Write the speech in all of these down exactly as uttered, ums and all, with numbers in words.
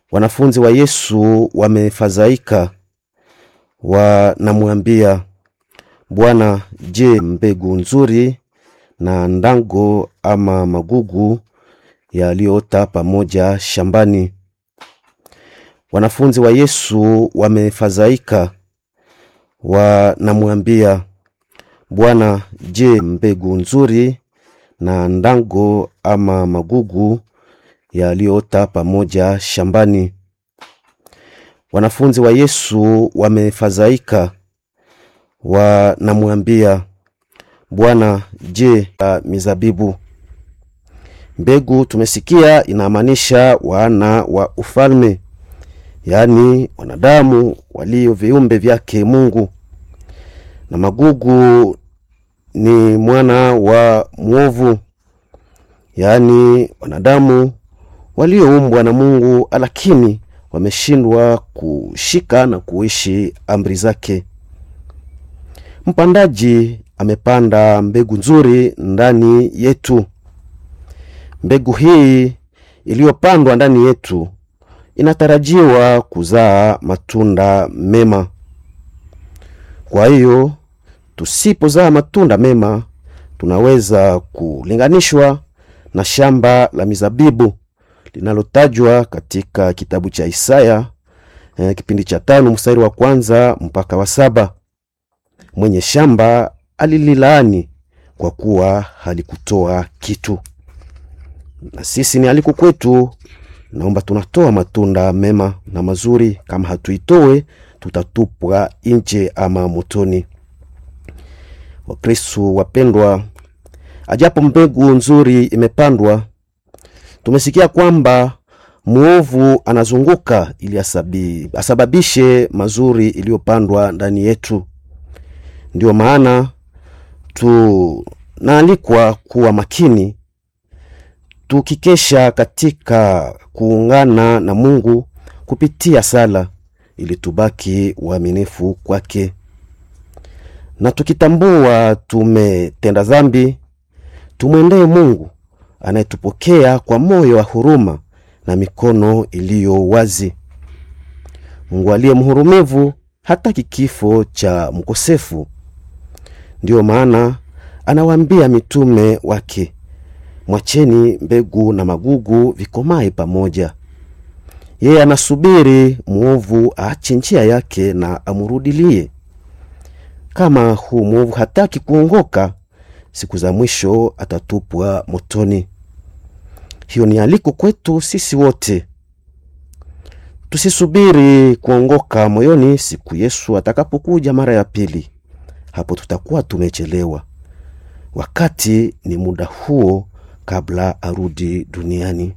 Wanafunzi wa Yesu wamefadhaika, wanamwambia, Bwana, je, mbegu nzuri na ndango ama magugu yaliyoota pamoja shambani? Wanafunzi wa Yesu wamefadhaika, wanamwambia, Bwana, je, mbegu nzuri na ndango ama magugu yaliyoota pamoja shambani? Wanafunzi wa Yesu wamefadhaika, wanamwambia, Bwana, je, mizabibu? Mbegu tumesikia inamaanisha wana wa ufalme, yani wanadamu walio viumbe vyake Mungu. Na magugu ni mwana wa mwovu, yani wanadamu walioumbwa na Mungu lakini wameshindwa kushika na kuishi amri zake. Mpandaji amepanda mbegu nzuri ndani yetu. Mbegu hii iliyopandwa ndani yetu inatarajiwa kuzaa matunda mema. Kwa hiyo tusipozaa matunda mema, tunaweza kulinganishwa na shamba la mizabibu linalotajwa katika kitabu cha Isaya eh, kipindi cha tano mstari wa kwanza mpaka wa saba. Mwenye shamba alililaani kwa kuwa halikutoa kitu. Na sisi ni aliko kwetu, naomba tunatoa matunda mema na mazuri. Kama hatuitoe, tutatupwa nje ama motoni. Wakristo wapendwa, ajapo mbegu nzuri imepandwa, tumesikia kwamba muovu anazunguka ili asabi, asababishe mazuri iliyopandwa ndani yetu. Ndio maana tunaalikwa kuwa makini, tukikesha katika kuungana na Mungu kupitia sala ili tubaki waaminifu kwake. Na tukitambua tumetenda dhambi, tumwendee Mungu anayetupokea kwa moyo wa huruma na mikono iliyo wazi. Mungu aliye mhurumivu hataki kifo cha mkosefu. Ndio maana anawaambia mitume wake, mwacheni mbegu na magugu vikomae pamoja. Yeye anasubiri muovu aache njia yake na amurudilie. Kama huu muovu hataki kuongoka, siku za mwisho atatupwa motoni. Hiyo ni aliko kwetu sisi wote. Tusisubiri kuongoka moyoni siku Yesu atakapokuja mara ya pili. Hapo tutakuwa tumechelewa. Wakati ni muda huo kabla arudi duniani.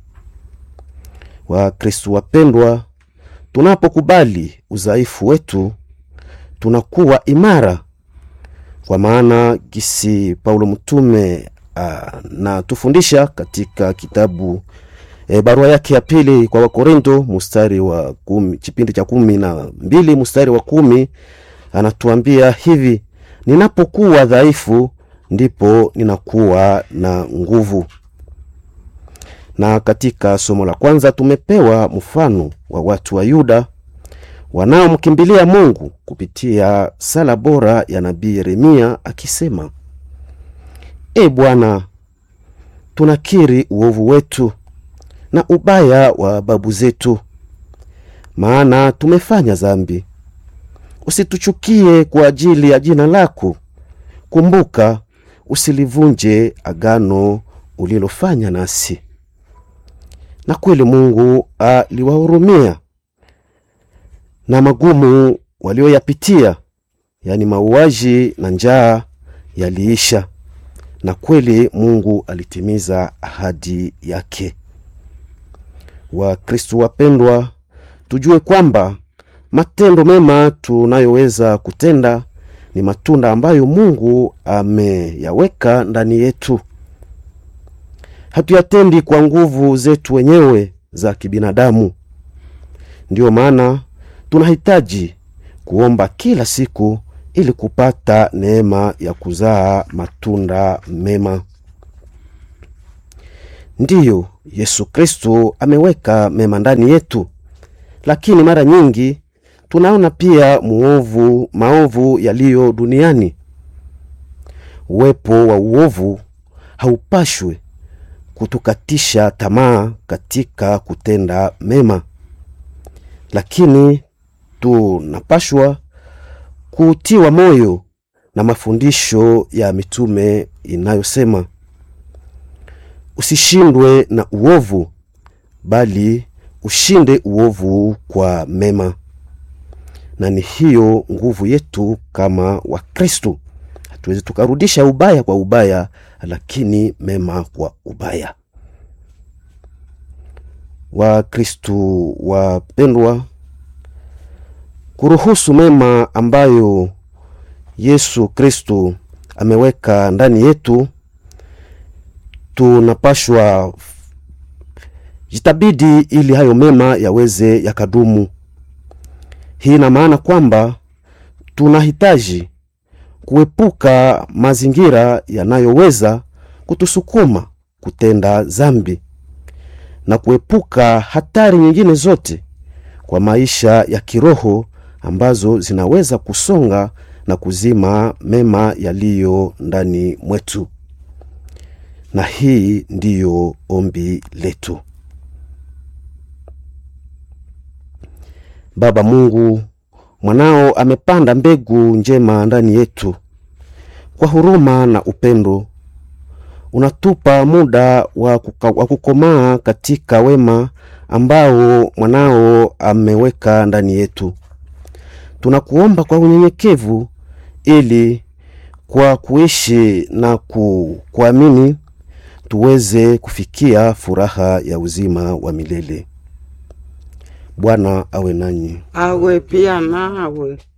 Wakristo wapendwa, tunapokubali udhaifu wetu, tunakuwa imara. Kwa maana gisi Paulo mtume na tufundisha katika kitabu e, barua yake ya pili kwa Wakorinto mstari wa kumi, kipindi cha kumi na mbili mstari wa kumi, anatuambia hivi, ninapokuwa dhaifu ndipo ninakuwa na nguvu. Na katika somo la kwanza tumepewa mfano wa watu wa Yuda wanaomkimbilia Mungu kupitia sala bora ya nabii Yeremia akisema, E Bwana, tunakiri uovu wetu na ubaya wa babu zetu, maana tumefanya dhambi. Usituchukie kwa ajili ya jina lako. Kumbuka, usilivunje agano ulilofanya nasi. Na kweli Mungu aliwahurumia, na magumu walioyapitia, yani mauaji na njaa, yaliisha. Na kweli Mungu alitimiza ahadi yake. Wakristo wapendwa, tujue kwamba matendo mema tunayoweza kutenda ni matunda ambayo Mungu ameyaweka ndani yetu. Hatuyatendi kwa nguvu zetu wenyewe za kibinadamu. Ndio maana tunahitaji kuomba kila siku ili kupata neema ya kuzaa matunda mema. Ndiyo, Yesu Kristo ameweka mema ndani yetu, lakini mara nyingi tunaona pia muovu, maovu yaliyo duniani. Uwepo wa uovu haupashwe kutukatisha tamaa katika kutenda mema, lakini tunapashwa kutiwa moyo na mafundisho ya mitume inayosema, usishindwe na uovu, bali ushinde uovu kwa mema. Na ni hiyo nguvu yetu kama wa Kristo. Hatuwezi tukarudisha ubaya kwa ubaya, lakini mema kwa ubaya. Wa Kristo wapendwa, kuruhusu mema ambayo Yesu Kristo ameweka ndani yetu, tunapashwa jitabidi ili hayo mema yaweze yakadumu. Hii ina maana kwamba tunahitaji kuepuka mazingira yanayoweza kutusukuma kutenda dhambi na kuepuka hatari nyingine zote kwa maisha ya kiroho ambazo zinaweza kusonga na kuzima mema yaliyo ndani mwetu. Na hii ndiyo ombi letu. Baba Mungu, mwanao amepanda mbegu njema ndani yetu. Kwa huruma na upendo, unatupa muda wa, kuka, wa kukomaa katika wema ambao mwanao ameweka ndani yetu. Tunakuomba kwa unyenyekevu ili kwa kuishi na ku, kuamini tuweze kufikia furaha ya uzima wa milele. Bwana awe nanyi. Awe pia nawe.